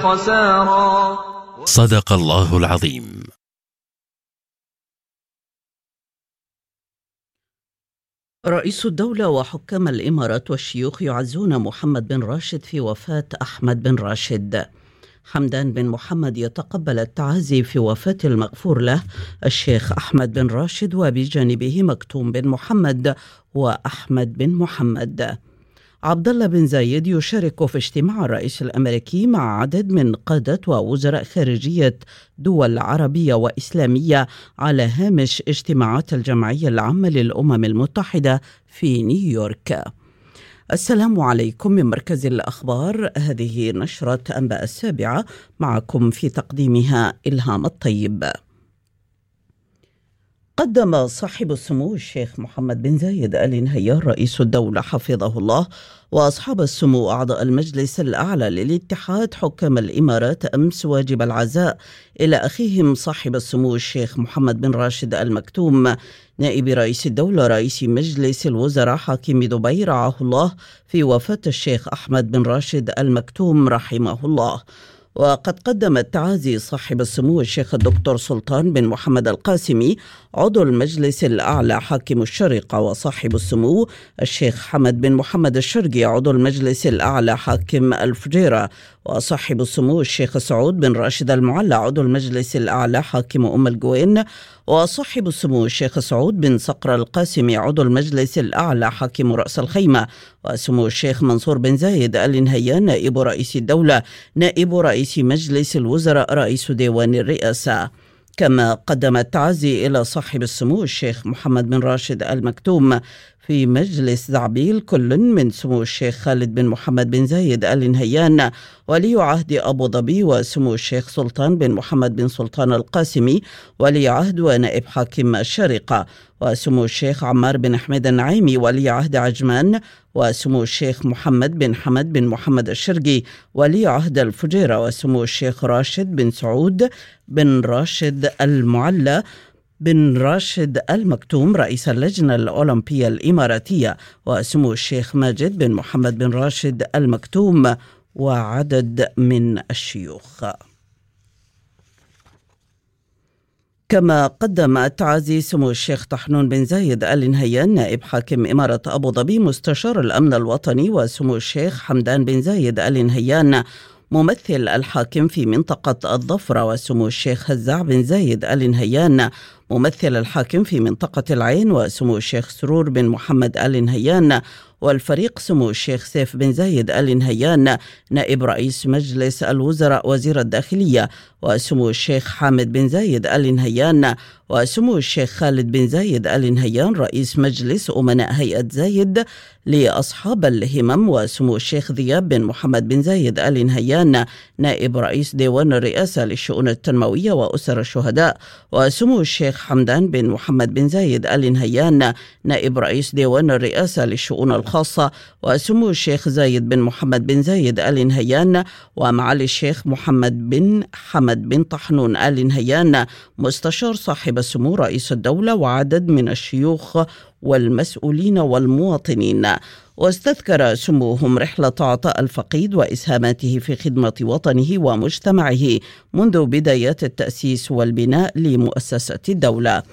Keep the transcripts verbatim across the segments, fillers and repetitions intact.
خسارا. صدق الله العظيم. رئيس الدولة وحكام الإمارات والشيوخ يعزون محمد بن راشد في وفاة أحمد بن راشد. حمدان بن محمد يتقبل التعازي في وفاة المغفور له الشيخ أحمد بن راشد، وبجانبه مكتوم بن محمد وأحمد بن محمد. عبد الله بن زايد يشارك في اجتماع الرئيس الأمريكي مع عدد من قادة ووزراء خارجية دول عربية وإسلامية على هامش اجتماعات الجمعية العامة للأمم المتحدة في نيويورك. السلام عليكم من مركز الأخبار، هذه نشرة أنباء السابعة، معكم في تقديمها إلهام الطيب. قدم صاحب السمو الشيخ محمد بن زايد آل نهيان رئيس الدولة حفظه الله وأصحاب السمو أعضاء المجلس الأعلى للاتحاد حكام الإمارات أمس واجب العزاء إلى أخيهم صاحب السمو الشيخ محمد بن راشد آل مكتوم نائب رئيس الدولة رئيس مجلس الوزراء حاكم دبي رعاه الله في وفاة الشيخ أحمد بن راشد آل مكتوم رحمه الله. وقد قدم التعازي صاحب السمو الشيخ الدكتور سلطان بن محمد القاسمي عضو المجلس الأعلى حاكم الشارقة، وصاحب السمو الشيخ حمد بن محمد الشرقي عضو المجلس الأعلى حاكم الفجيرة، وصاحب السمو الشيخ سعود بن راشد المعلى عضو المجلس الأعلى حاكم أم القوين، وصاحب السمو الشيخ سعود بن صقر القاسمي عضو المجلس الأعلى حاكم رأس الخيمة، وسمو الشيخ منصور بن زايد آل نهيان نائب رئيس الدولة نائب رئيس مجلس الوزراء رئيس ديوان الرئاسة. كما قدم التعازي إلى صاحب السمو الشيخ محمد بن راشد آل مكتوم في مجلس زعبيل كل من سمو الشيخ خالد بن محمد بن زايد آل نهيان ولي عهد أبو ظبي، وسمو الشيخ سلطان بن محمد بن سلطان القاسمي ولي عهد ونائب حاكم الشارقة، وسمو الشيخ عمار بن أحمد النعيمي ولي عهد عجمان، وسمو الشيخ محمد بن حمد بن محمد الشرقي ولي عهد الفجيرة، وسمو الشيخ راشد بن سعود بن راشد المعلى بن راشد آل مكتوم رئيس اللجنة الأولمبية الإماراتية، وسمو الشيخ ماجد بن محمد بن راشد آل مكتوم وعدد من الشيوخ. كما قدم التعازي سمو الشيخ طحنون بن زايد آل نهيان نائب حاكم إمارة أبو ظبي مستشار الأمن الوطني، وسمو الشيخ حمدان بن زايد آل نهيان ممثل الحاكم في منطقة الظفرة، وسمو الشيخ هزاع بن زايد آل نهيان ممثل الحاكم في منطقة العين، وسمو الشيخ سرور بن محمد آل نهيان والفريق سمو الشيخ سيف بن زايد آل نهيان نائب رئيس مجلس الوزراء وزير الداخلية، وسمو الشيخ حامد بن زايد آل نهيان وسمو الشيخ خالد بن زايد آل نهيان رئيس مجلس أمناء هيئة زايد لأصحاب الهمم، وسمو الشيخ ذياب بن محمد بن زايد آل نهيان نائب رئيس ديوان الرئاسة للشؤون التنموية وأسر الشهداء، وسمو الشيخ حمدان بن محمد بن زايد آل نهيان نائب رئيس ديوان الرئاسة للشؤون الخاصة، وسمو الشيخ زايد بن محمد بن زايد آل نهيان ومعالي الشيخ محمد بن حمد بن طحنون آل نهيان مستشار صاحب السمو رئيس الدولة وعدد من الشيوخ والمسؤولين والمواطنين. واستذكر سموهم رحلة عطاء الفقيد وإسهاماته في خدمة وطنه ومجتمعه منذ بدايات التأسيس والبناء لمؤسسة الدولة.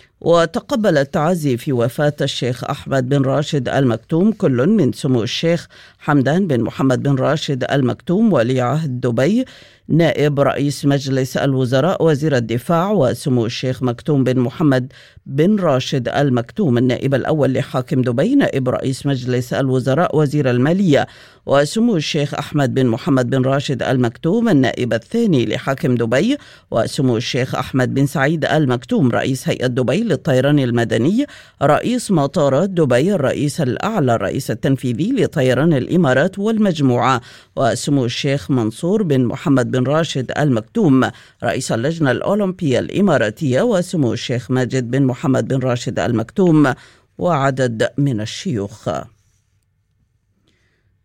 وتقبل التعازي في وفاة الشيخ أحمد بن راشد آل مكتوم كل من سمو الشيخ حمدان بن محمد بن راشد آل مكتوم ولي عهد دبي نائب رئيس مجلس الوزراء وزير الدفاع، وسمو الشيخ مكتوم بن محمد بن راشد آل مكتوم النائب الأول لحاكم دبي نائب رئيس مجلس الوزراء وزير المالية، وسمو الشيخ أحمد بن محمد بن راشد آل مكتوم النائب الثاني لحاكم دبي، وسمو الشيخ أحمد بن سعيد آل مكتوم رئيس هيئة دبي للطيران المدني رئيس مطارات دبي الرئيس الأعلى الرئيس التنفيذي لطيران الإمارات والمجموعة، وسمو الشيخ منصور بن محمد بن راشد آل مكتوم رئيس اللجنة الأولمبية الإماراتية، وسمو الشيخ ماجد بن محمد بن راشد آل مكتوم وعدد من الشيوخ.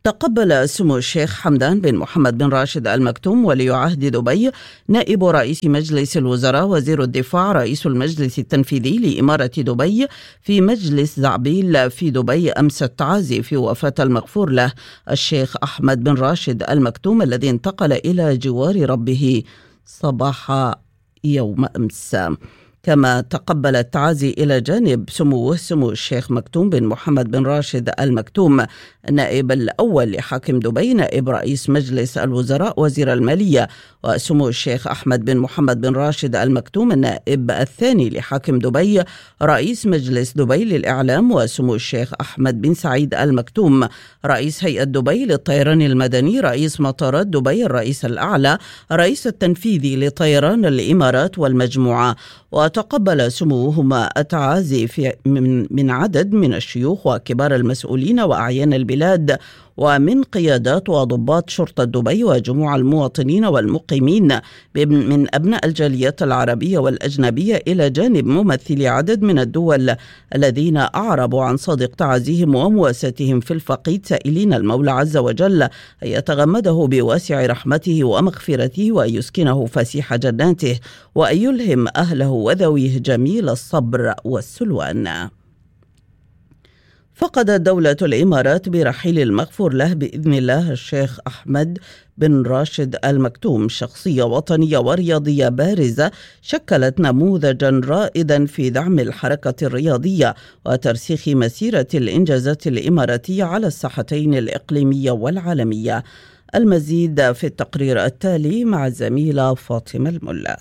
تقبل سمو الشيخ حمدان بن محمد بن راشد المكتوم ولي عهد دبي نائب رئيس مجلس الوزراء وزير الدفاع رئيس المجلس التنفيذي لإمارة دبي في مجلس زعبيل في دبي أمس التعازي في وفاة المغفور له الشيخ أحمد بن راشد المكتوم الذي انتقل إلى جوار ربه صباح يوم أمس. كما تقبل التعازي إلى جانب سموه سمو الشيخ مكتوم بن محمد بن راشد المكتوم النائب الأول لحاكم دبي نائب رئيس مجلس الوزراء وزير المالية، وسمو الشيخ أحمد بن محمد بن راشد المكتوم النائب الثاني لحاكم دبي رئيس مجلس دبي للإعلام، وسمو الشيخ أحمد بن سعيد المكتوم رئيس هيئة دبي للطيران المدني رئيس مطارات دبي الرئيس الأعلى رئيس التنفيذي لطيران الإمارات والمجموعة. وتقبل سموهما التعازي في من, من عدد من الشيوخ وكبار المسؤولين وأعيان البلاد ومن قيادات وضباط شرطة دبي وجموع المواطنين والمقيمين من أبناء الجاليات العربية والأجنبية إلى جانب ممثلي عدد من الدول الذين أعربوا عن صادق تعازيهم ومواساتهم في الفقيد، سائلين المولى عز وجل أن يتغمده بواسع رحمته ومغفرته وأن يسكنه فسيح جناته وأن يلهم أهله وذويه جميل الصبر والسلوان. فقدت دولة الإمارات برحيل المغفور له بإذن الله الشيخ أحمد بن راشد المكتوم شخصية وطنية ورياضية بارزة شكلت نموذجا رائدا في دعم الحركة الرياضية وترسيخ مسيرة الإنجازات الإماراتية على الساحتين الإقليمية والعالمية. المزيد في التقرير التالي مع الزميلة فاطمة الملا.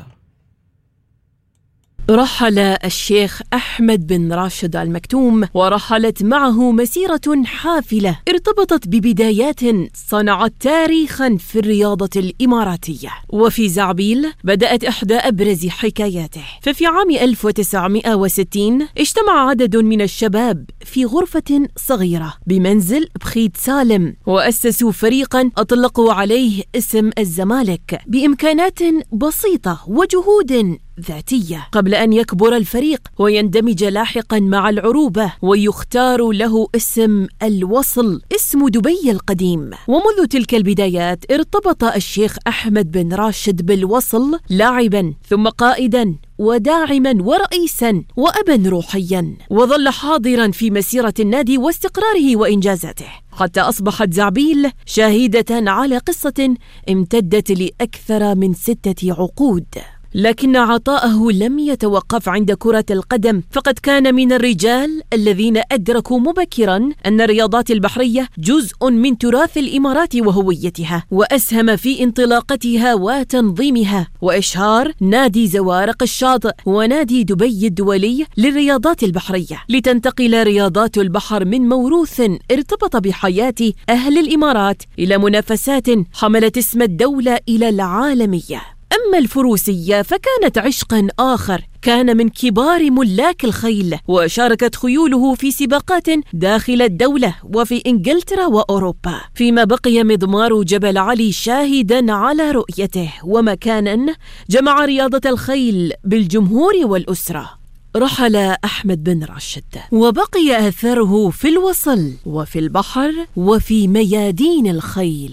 رحل الشيخ أحمد بن راشد المكتوم ورحلت معه مسيرة حافلة ارتبطت ببدايات صنعت تاريخا في الرياضة الإماراتية. وفي زعبيل بدأت إحدى أبرز حكاياته، ففي عام ألف وتسعمائة وستين اجتمع عدد من الشباب في غرفة صغيرة بمنزل بخيت سالم وأسسوا فريقا أطلقوا عليه اسم الزمالك بإمكانات بسيطة وجهود ذاتية قبل أن يكبر الفريق ويندمج لاحقا مع العروبة ويختار له اسم الوصل، اسم دبي القديم. ومنذ تلك البدايات ارتبط الشيخ أحمد بن راشد بالوصل لاعبا ثم قائدا وداعما ورئيسا وأبا روحيا، وظل حاضرا في مسيرة النادي واستقراره وإنجازاته حتى أصبحت زعبيل شاهدة على قصة امتدت لأكثر من ستة عقود. لكن عطاءه لم يتوقف عند كرة القدم، فقد كان من الرجال الذين أدركوا مبكرا أن الرياضات البحرية جزء من تراث الإمارات وهويتها، وأسهم في انطلاقتها وتنظيمها وإشهار نادي زوارق الشاطئ ونادي دبي الدولي للرياضات البحرية، لتنتقل رياضات البحر من موروث ارتبط بحياة أهل الإمارات إلى منافسات حملت اسم الدولة إلى العالمية. أما الفروسية فكانت عشقا آخر، كان من كبار ملاك الخيل وشاركت خيوله في سباقات داخل الدولة وفي إنجلترا وأوروبا، فيما بقي مضمار جبل علي شاهدا على رؤيته ومكانا جمع رياضة الخيل بالجمهور والأسرة. رحل أحمد بن راشد وبقي أثره في الوصل وفي البحر وفي ميادين الخيل.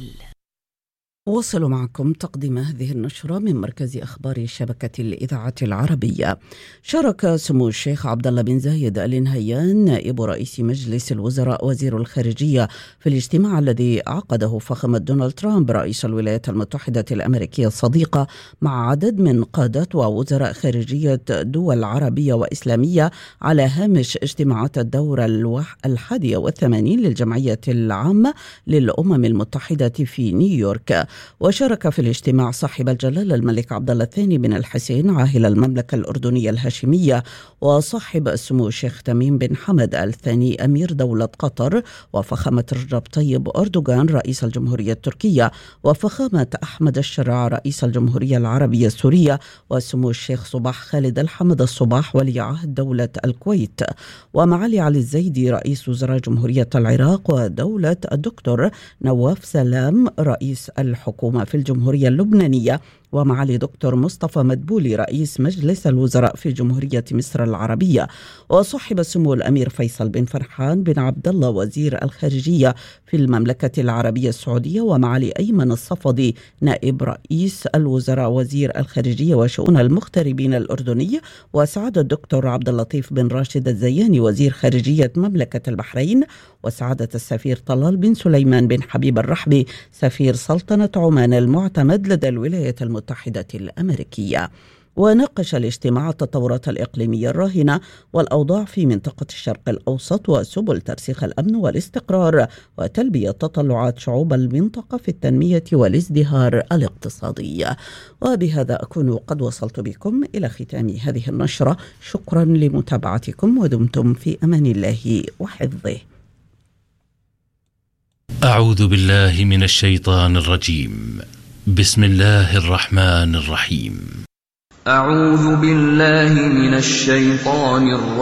وصلوا معكم تقديم هذه النشرة من مركز أخبار شبكة الإذاعة العربية. شارك سمو الشيخ عبد الله بن زايد آل نهيان نائب رئيس مجلس الوزراء وزير الخارجية في الاجتماع الذي عقده فخامة دونالد ترامب رئيس الولايات المتحدة الأمريكية الصديقة مع عدد من قادة ووزراء خارجية دول عربية وإسلامية على هامش اجتماعات الدورة الحادية والثمانين للجمعية العامة للأمم المتحدة في نيويورك. وشارك في الاجتماع صاحب الجلالة الملك عبد الله الثاني بن الحسين عاهل المملكة الأردنية الهاشمية، وصاحب السمو الشيخ تميم بن حمد آل ثاني أمير دولة قطر، وفخامة رجب طيب أردوغان رئيس الجمهورية التركية، وفخامة أحمد الشرع رئيس الجمهورية العربية السورية، وسمو الشيخ صباح خالد الحمد الصباح ولي عهد دولة الكويت، ومعالي علي الزيدي رئيس وزراء جمهورية العراق، ودولة الدكتور نواف سلام رئيس الحكومة الحكومة في الجمهورية اللبنانية، ومعالي دكتور مصطفى مدبولي رئيس مجلس الوزراء في جمهورية مصر العربية. وصحب سمو الأمير فيصل بن فرحان بن عبد الله وزير الخارجية في المملكة العربية السعودية، ومعالي أيمن الصفدي نائب رئيس الوزراء وزير الخارجية وشؤون المغتربين الأردني، وسعادة الدكتور عبد اللطيف بن راشد الزياني وزير خارجية مملكة البحرين، وسعادة السفير طلال بن سليمان بن حبيب الرحبي سفير سلطنة عمان المعتمد لدى الولايات المتحدة الأمريكية. وناقش الاجتماع التطورات الإقليمية الراهنة والأوضاع في منطقة الشرق الأوسط وسبل ترسيخ الأمن والاستقرار وتلبية تطلعات شعوب المنطقة في التنمية والازدهار الاقتصادي. وبهذا أكون قد وصلت بكم إلى ختام هذه النشرة. شكرا لمتابعتكم ودمتم في أمان الله وحفظه. أعوذ بالله من الشيطان الرجيم. بسم الله الرحمن الرحيم. أعوذ بالله من الشيطان الرجيم.